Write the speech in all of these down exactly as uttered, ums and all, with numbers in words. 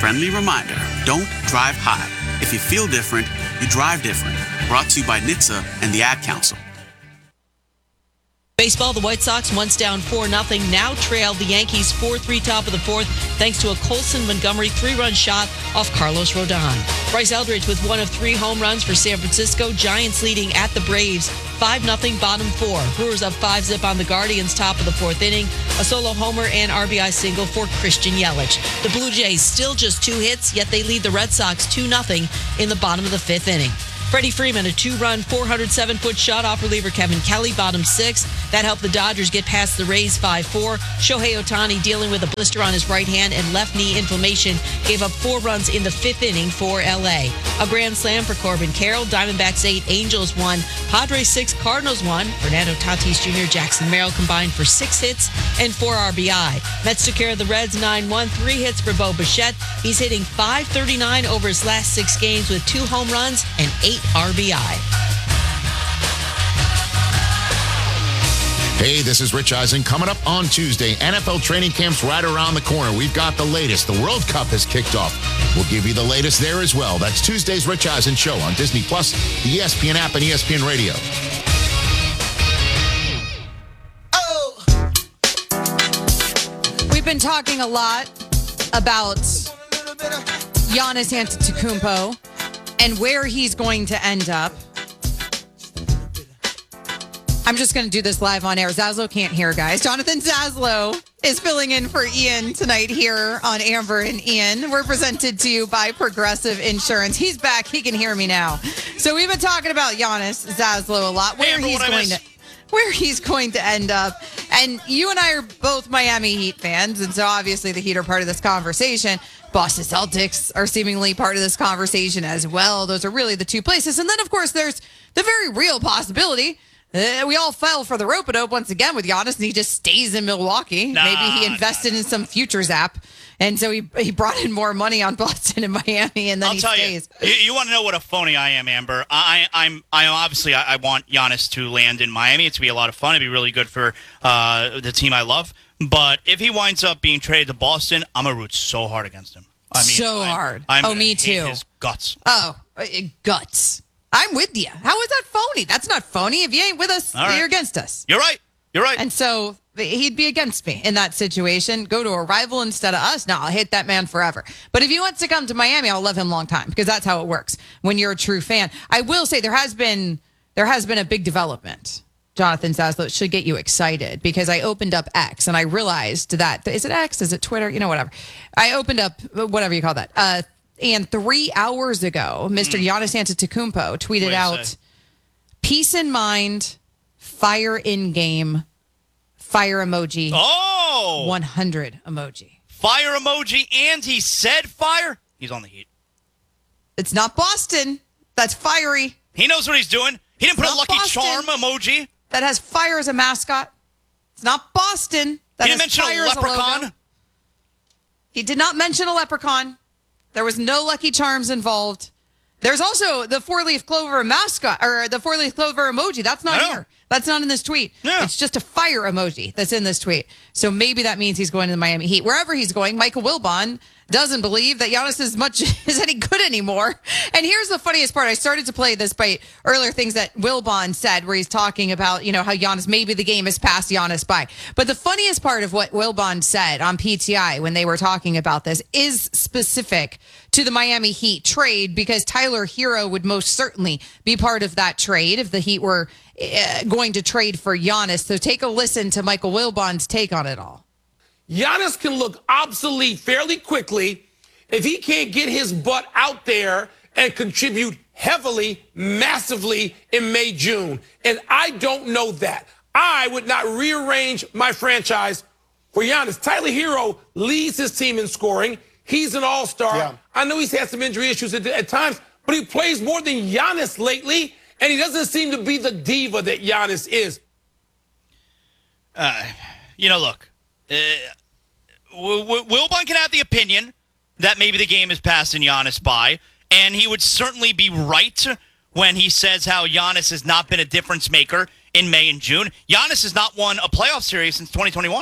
Friendly reminder, don't drive high. If you feel different, you drive different. Brought to you by N H T S A and the Ad Council. Baseball, the White Sox, once down four nothing, now trail the Yankees four three top of the fourth, thanks to a Colson Montgomery three-run shot off Carlos Rodon. Bryce Eldridge with one of three home runs for San Francisco. Giants leading at the Braves five nothing, bottom four. Brewers up five zip on the Guardians, top of the fourth inning. A solo homer and R B I single for Christian Yelich. The Blue Jays still just two hits, yet they lead the Red Sox two nothing in the bottom of the fifth inning. Freddie Freeman, a two-run, four hundred seven foot shot off reliever Kevin Kelly, bottom six. That helped the Dodgers get past the Rays five four. Shohei Ohtani, dealing with a blister on his right hand and left knee inflammation, gave up four runs in the fifth inning for L A. A grand slam for Corbin Carroll. Diamondbacks eight, Angels one. Padres six, Cardinals one. Fernando Tatis Junior, Jackson Merrill combined for six hits and four R B I. Mets took care of the Reds nine one. Three hits for Bo Bichette. He's hitting five thirty-nine over his last six games with two home runs and eight R B I. Hey, this is Rich Eisen. Coming up on Tuesday, N F L training camp's right around the corner. We've got the latest. The World Cup has kicked off. We'll give you the latest there as well. That's Tuesday's Rich Eisen Show on Disney Plus, the E S P N app, and E S P N Radio. Oh! We've been talking a lot about Giannis Antetokounmpo and where he's going to end up. I'm just going to do this live on air. Zaslow can't hear, guys. Jonathan Zaslow is filling in for Ian tonight here on Amber and Ian. We're presented to you by Progressive Insurance. He's back. He can hear me now. So we've been talking about Giannis Zaslow a lot, where Amber, he's what I going miss? to where he's going to end up. And you and I are both Miami Heat fans, and so obviously the Heat are part of this conversation. Boston Celtics are seemingly part of this conversation as well. Those are really the two places. And then, of course, there's the very real possibility Uh, we all fell for the rope-a-dope once again with Giannis, and he just stays in Milwaukee. Nah, Maybe he invested nah, nah. in some futures app, and so he he brought in more money on Boston and Miami, and then I'll he tell stays. you, you, you want to know what a phony I am, Amber? I, I'm, I obviously I, I want Giannis to land in Miami. It's to be a lot of fun. It'd be really good for uh, the team I love. But if he winds up being traded to Boston, I'm gonna root so hard against him. I mean, So I'm, hard. I'm Oh, gonna me hate too. His guts. Oh, uh, guts. I'm with you. How is that phony? That's not phony. If you ain't with us, All right. you're against us. You're right. You're right. And so he'd be against me in that situation. Go to a rival instead of us. No, I'll hate that man forever. But if he wants to come to Miami, I'll love him a long time, because that's how it works when you're a true fan. I will say there has been there has been a big development. Jonathan Zaslow, it should get you excited, because I opened up X and I realized that, is it X? Is it Twitter? You know, whatever. I opened up, whatever you call that. Uh, and three hours ago, Mister Mm. Giannis Antetokounmpo tweeted out, peace in mind, fire in game, fire emoji, oh, one hundred emoji. Fire emoji, and he said fire. He's on the Heat. It's not Boston. That's fiery. He knows what he's doing. He didn't put Not a Lucky Boston. Charm emoji. That has fire as a mascot. It's not Boston. That He didn't has mention fire a as logo. leprechaun. He did not mention a leprechaun. There was no Lucky Charms involved. There's also the four-leaf clover mascot, or the four-leaf clover emoji. That's not I know. here. That's not in this tweet. Yeah. It's just a fire emoji that's in this tweet. So maybe that means he's going to the Miami Heat. Wherever he's going, Michael Wilbon doesn't believe that Giannis is much is any good anymore. And here's the funniest part. I started to play this by earlier things that Wilbon said, where he's talking about, you know, how Giannis, maybe the game has passed Giannis by. But the funniest part of what Wilbon said on P T I when they were talking about this is specific to the Miami Heat trade, because Tyler Hero would most certainly be part of that trade if the Heat were uh, going to trade for Giannis. So take a listen to Michael Wilbon's take on it all. Giannis can look obsolete fairly quickly if he can't get his butt out there and contribute heavily, massively in May, June. And I don't know that. I would not rearrange my franchise for Giannis. Tyler Hero leads his team in scoring. He's an all-star. Yeah. I know he's had some injury issues at, at times, but he plays more than Giannis lately, and he doesn't seem to be the diva that Giannis is. Uh, you know, look, uh, w- w- Wilbon can have the opinion that maybe the game is passing Giannis by, and he would certainly be right when he says how Giannis has not been a difference maker in May and June. Giannis has not won a playoff series since twenty twenty-one.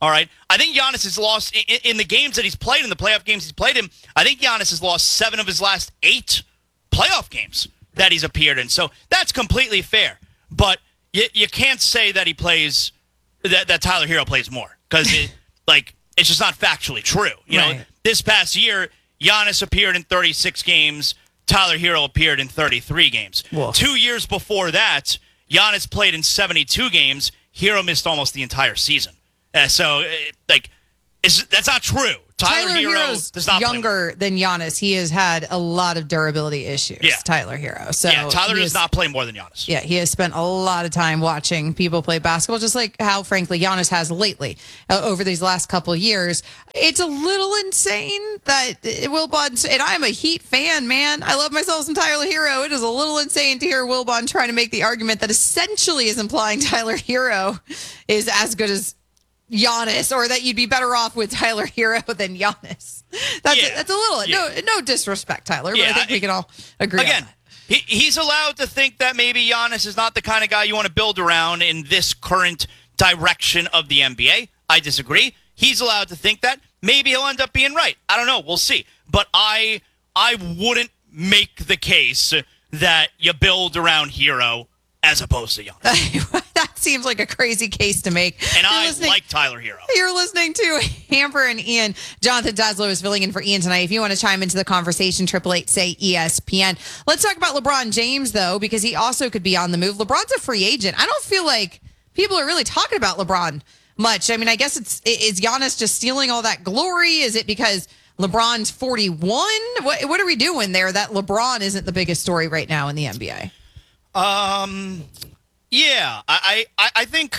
All right. I think Giannis has lost in, in the games that he's played, in the playoff games he's played in. I think Giannis has lost seven of his last eight playoff games that he's appeared in. So that's completely fair. But you, you can't say that he plays, that, that Tyler Hero plays more. Because, it, like, it's just not factually true. You Right. know, this past year, Giannis appeared in thirty-six games. Tyler Hero appeared in thirty-three games. Whoa. Two years before that, Giannis played in seventy-two games. Hero missed almost the entire season. Uh, so, uh, like, it's, that's not true. Tyler, Tyler Hero Hero's does not play younger than Giannis. He has had a lot of durability issues. Yeah. Tyler Hero. So Yeah, Tyler he does is- not play more than Giannis. Yeah, he has spent a lot of time watching people play basketball, just like how, frankly, Giannis has lately uh, over these last couple of years. It's a little insane that uh, Wilbon, and I'm a Heat fan, man. I love myself some Tyler Hero. It is a little insane to hear Wilbon trying to make the argument that essentially is implying Tyler Hero is as good as Giannis, or that you'd be better off with Tyler Hero than Giannis. That's Yeah. that's a little Yeah. no no disrespect, Tyler, but Yeah, I think I- we can all agree on Again, that. he, he's allowed to think that maybe Giannis is not the kind of guy you want to build around in this current direction of the N B A. I disagree. He's allowed to think that. Maybe he'll end up being right. I don't know. We'll see. But I I wouldn't make the case that you build around Hero as opposed to Giannis. That seems like a crazy case to make. And You're I listening- like Tyler Hero. You're listening to Hamper and Ian. Jonathan Daslow is filling in for Ian tonight. If you want to chime into the conversation, triple eight say E S P N. Let's talk about LeBron James, though, because he also could be on the move. LeBron's a free agent. I don't feel like people are really talking about LeBron much. I mean, I guess it's is Giannis just stealing all that glory? Is it because LeBron's forty-one? What what are we doing there that LeBron isn't the biggest story right now in the N B A? Um, yeah, I, I, I think,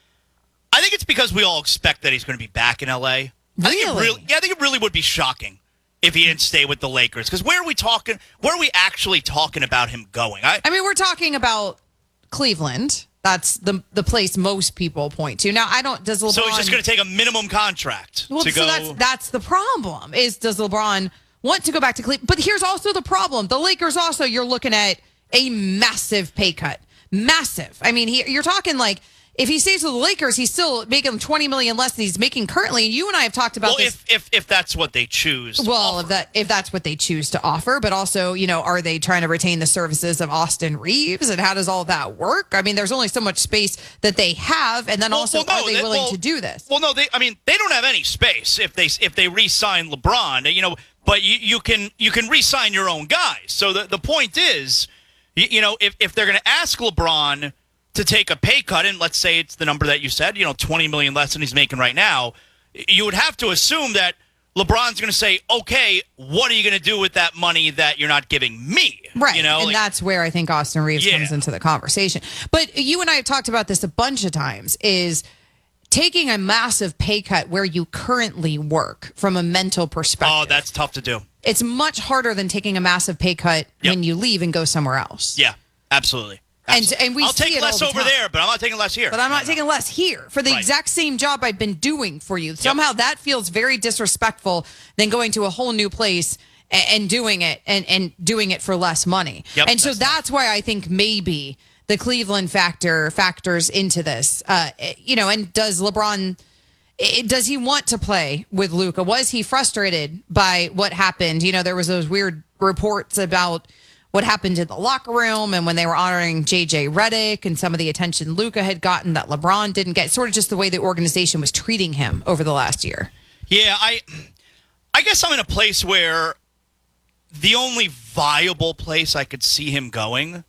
I think it's because we all expect that he's going to be back in L A. I think it Really? really, yeah, I think it really would be shocking if he didn't stay with the Lakers. Because where are we talking? Where are we actually talking about him going? I, I mean, we're talking about Cleveland. That's the the place most people point to. Now, I don't. Does LeBron? so he's just going to take a minimum contract Well, to so go. that's that's the problem. Is does LeBron want to go back to Cleveland? But here's also the problem: the Lakers also you're looking at a massive pay cut, massive. I mean, he, you're talking like if he stays with the Lakers, he's still making twenty million less than he's making currently. And you and I have talked about well, this. if if if that's what they choose. to Well, offer. if that if that's what they choose to offer, but also, you know, are they trying to retain the services of Austin Reeves, and how does all that work? I mean, there's only so much space that they have, and then Well, also, well, no, are they that- willing well- to do this? Well, no, they. I mean, they don't have any space if they if they re-sign LeBron. You know, but you, you can you can re-sign your own guys. So the the point is, you, you know, if if they're going to ask LeBron to take a pay cut, and let's say it's the number that you said, you know, twenty million less than he's making right now, you would have to assume that LeBron's going to say, okay, what are you going to do with that money that you're not giving me? Right. You know, and like- that's where I think Austin Reeves Yeah. comes into the conversation. But you and I have talked about this a bunch of times, is taking a massive pay cut where you currently work from a mental perspective. oh, that's tough to do. It's much harder than taking a massive pay cut Yep. when you leave and go somewhere else. Yeah, absolutely. And- Absolutely. and we I'll see take it all less the over time. there, but I'm not taking less here. But I'm not taking less here for the Right. exact same job I've been doing for you. Somehow that feels very disrespectful than going to a whole new place and, and doing it and, and doing it for less money. Yep, and so that's that's why I think maybe the Cleveland factor factors into this. Uh, you know, and does LeBron, it, does he want to play with Luka? Was he frustrated by what happened? You know, there was those weird reports about what happened in the locker room and when they were honoring J J Redick and some of the attention Luka had gotten that LeBron didn't get, sort of just the way the organization was treating him over the last year. Yeah, I I guess I'm in a place where the only viable place I could see him going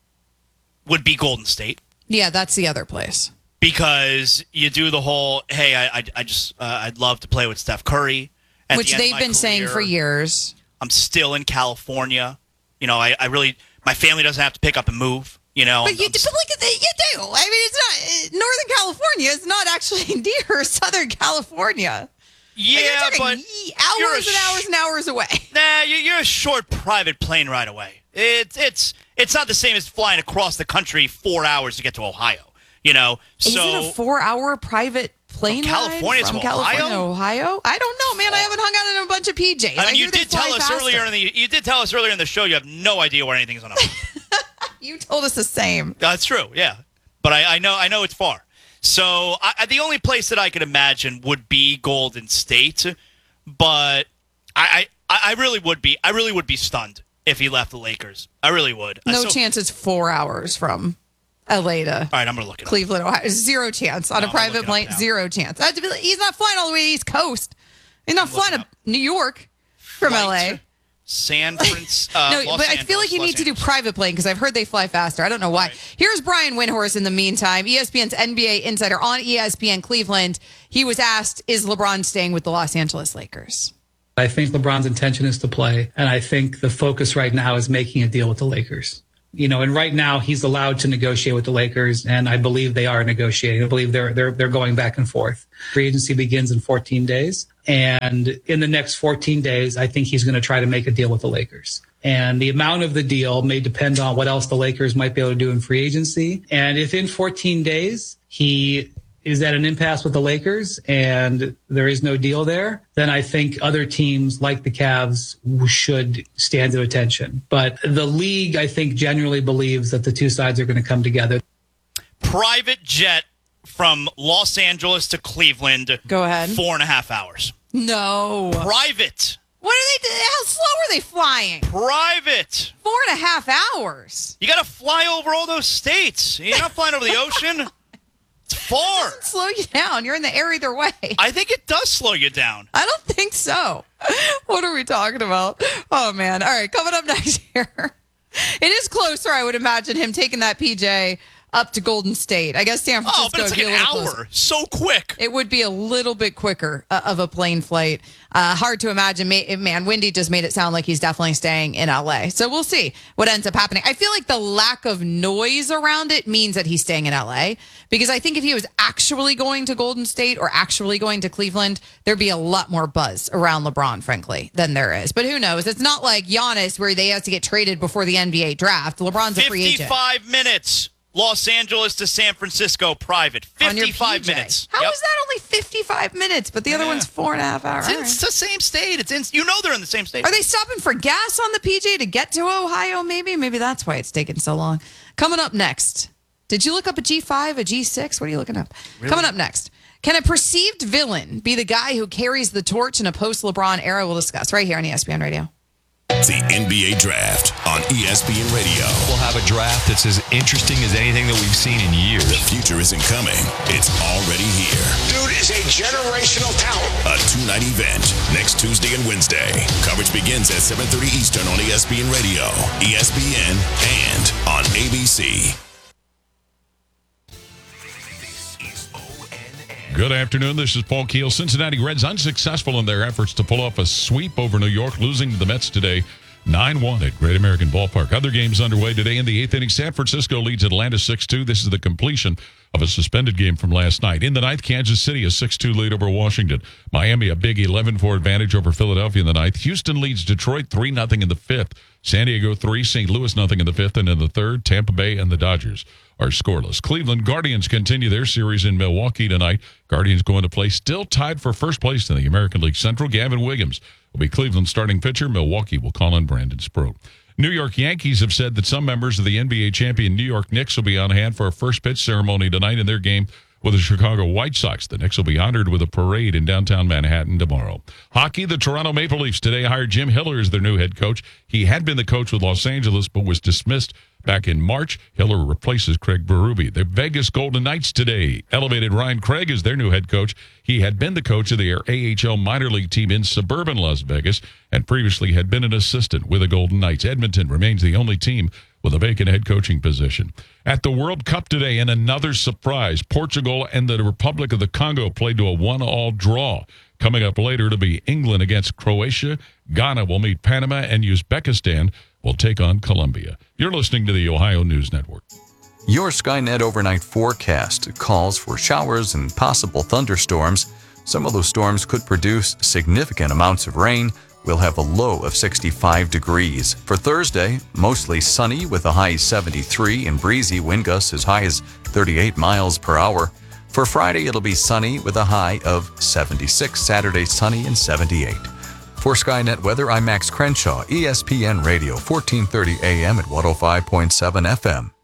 would be Golden State. Yeah, that's the other place. Because you do the whole, hey, I, I, I just, uh, I'd love to play with Steph Curry. At Which the end of they've my been saying for career. years. I'm still in California. You know, I, I really, my family doesn't have to pick up and move. You know, But I'm- you, I'm but look at that, you do. I mean, it's not, Northern California is not actually near Southern California. Like, you're yeah, talking but ye- you're a hours and sh- hours and hours away. Nah, you- you're a short private plane ride away. It's it's it's not the same as flying across the country four hours to get to Ohio. You know, Is so it a four-hour private plane From California ride to from California to Ohio? Ohio? I don't know, man. I haven't hung out in a bunch of P Js. I mean, hear you they did fly tell us faster. earlier in the you did tell us earlier in the show you have no idea where anything is on Ohio. You told us the same. That's true, yeah. But I, I know I know it's far. So I, the only place that I could imagine would be Golden State, but I, I, I really would be. I really would be stunned if he left the Lakers. I really would. No so, chance it's four hours from L A to all right, I'm going to look it up. Cleveland, Ohio. Zero chance. On No, a private plane, zero chance. That'd be- He's not flying all the way to the East Coast. He's not I'm flying to up. New York from Flight L A. San Francisco. Uh, No, Los but I Angeles, feel like you Los need to do Angeles. private plane because I've heard they fly faster. I don't know why. Right. Here's Brian Windhorst in the meantime, E S P N's N B A insider on E S P N Cleveland. He was asked, is LeBron staying with the Los Angeles Lakers? I think LeBron's intention is to play, and I think the focus right now is making a deal with the Lakers. You know, and right now he's allowed to negotiate with the Lakers, and I believe they are negotiating. I believe they're they're they're going back and forth. Free agency begins in fourteen days, and in the next fourteen days, I think he's going to try to make a deal with the Lakers. And the amount of the deal may depend on what else the Lakers might be able to do in free agency. And if in fourteen days he is at an impasse with the Lakers and there is no deal there, then I think other teams like the Cavs should stand to attention. But the league, I think, generally believes that the two sides are going to come together. Private jet from Los Angeles to Cleveland. Go ahead. Four and a half hours. No. Private. What are they? How slow are they flying? Private. Four and a half hours. You got to fly over all those states. You're not flying over the ocean. It's far. Slow you down. You're in the air either way. I think it does slow you down. I don't think so. What are we talking about? Oh, man. All right, coming up next here. It is closer, I would imagine, him taking that P J up to Golden State. I guess San Francisco Oh, but it's would like be an a little hour. closer. So quick. It would be a little bit quicker uh, of a plane flight. Uh, hard to imagine. Ma- Man, Wendy just made it sound like he's definitely staying in L A. So we'll see what ends up happening. I feel like the lack of noise around it means that he's staying in L A, because I think if he was actually going to Golden State or actually going to Cleveland, there'd be a lot more buzz around LeBron, frankly, than there is. But who knows? It's not like Giannis where they have to get traded before the N B A draft. LeBron's a free agent. fifty-five minutes. Los Angeles to San Francisco private. On your fifty-five P J. minutes. How is Yep. that only fifty-five minutes, but the other Yeah. one's four and a half hours? It's, in, All right. it's the same state. It's in, you know they're in the same state. Are they stopping for gas on the P J to get to Ohio? Maybe. Maybe that's why it's taking so long. Coming up next. Did you look up a G five, a G six? What are you looking up? Really? Coming up next. Can a perceived villain be the guy who carries the torch in a post-LeBron era? We'll discuss right here on E S P N Radio. The N B A Draft on E S P N Radio. We'll have a draft that's as interesting as anything that we've seen in years. The future isn't coming. It's already here. Dude is a generational talent. A two-night event next Tuesday and Wednesday. Coverage begins at seven thirty Eastern on E S P N Radio, E S P N, and on A B C. Good afternoon. This is Paul Keel. Cincinnati Reds unsuccessful in their efforts to pull off a sweep over New York, losing to the Mets today nine one at Great American Ballpark. Other games underway today in the eighth inning. San Francisco leads Atlanta six two. This is the completion of a suspended game from last night. In the ninth, Kansas City a six two lead over Washington. Miami a big eleven four advantage over Philadelphia in the ninth. Houston leads Detroit three nothing in the fifth. San Diego three, Saint Louis nothing in the fifth. And in the third, Tampa Bay and the Dodgers are scoreless. Cleveland Guardians continue their series in Milwaukee tonight. Guardians going to play still tied for first place in the American League Central. Gavin Williams will be Cleveland's starting pitcher. Milwaukee will call on Brandon Sproat. New York Yankees have said that some members of the N B A champion New York Knicks will be on hand for a first pitch ceremony tonight in their game with the Chicago White Sox. The Knicks will be honored with a parade in downtown Manhattan tomorrow. Hockey, the Toronto Maple Leafs today hired Jim Hiller as their new head coach. He had been the coach with Los Angeles, but was dismissed back in March. Hiller replaces Craig Berube. The Vegas Golden Knights today elevated Ryan Craig as their new head coach. He had been the coach of their A H L minor league team in suburban Las Vegas and previously had been an assistant with the Golden Knights. Edmonton remains the only team with a vacant head coaching position. At the World Cup today, in another surprise, Portugal and the Republic of the Congo played to a one-all draw. Coming up later, it'll be England against Croatia. Ghana will meet Panama, and Uzbekistan will take on Colombia. You're listening to the Ohio News Network. Your Skynet overnight forecast calls for showers and possible thunderstorms. Some of those storms could produce significant amounts of rain. We'll have a low of sixty-five degrees. For Thursday, mostly sunny with a high seventy-three and breezy, wind gusts as high as thirty-eight miles per hour. For Friday, it'll be sunny with a high of seventy-six. Saturday, sunny and seventy-eight. For Skynet Weather, I'm Max Crenshaw, E S P N Radio, fourteen thirty A M at one oh five point seven F M.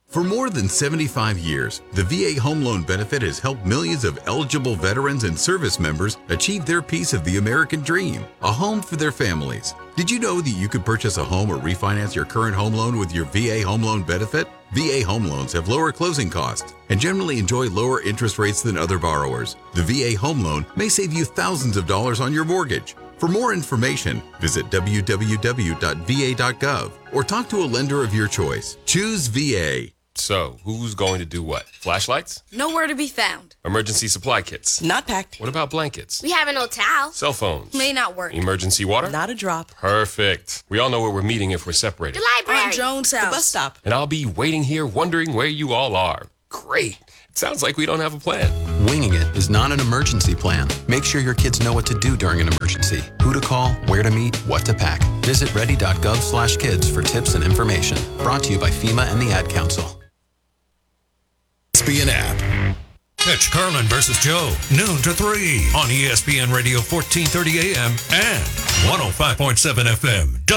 For more than seventy-five years, the V A Home Loan Benefit has helped millions of eligible veterans and service members achieve their piece of the American dream, a home for their families. Did you know that you could purchase a home or refinance your current home loan with your V A Home Loan Benefit? V A home loans have lower closing costs and generally enjoy lower interest rates than other borrowers. The V A home loan may save you thousands of dollars on your mortgage. For more information, visit w w w dot v a dot gov or talk to a lender of your choice. Choose V A. So, who's going to do what? Flashlights? Nowhere to be found. Emergency supply kits? Not packed. What about blankets? We have an old towel. Cell phones? May not work. Emergency water? Not a drop. Perfect. We all know where we're meeting if we're separated. The library. On Jones' house. The bus stop. And I'll be waiting here wondering where you all are. Great. It sounds like we don't have a plan. Winging it is not an emergency plan. Make sure your kids know what to do during an emergency. Who to call, where to meet, what to pack. Visit ready dot gov slash kids for tips and information. Brought to you by FEMA and the Ad Council. E S P N app. Catch Carlin versus Joe, noon to three on E S P N Radio fourteen thirty A M and one oh five point seven F M.